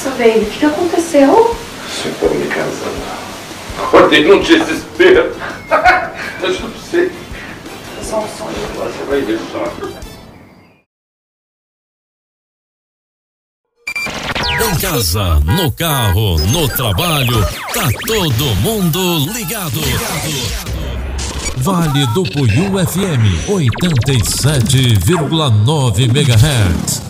Nossa, velho, o que aconteceu? Você tá me casando. Acordei num desespero. Eu não sei. É só um sonho. Você vai ver só. Em casa, no carro, no trabalho, tá todo mundo ligado. Vale do Puiú FM 87,9 MHz.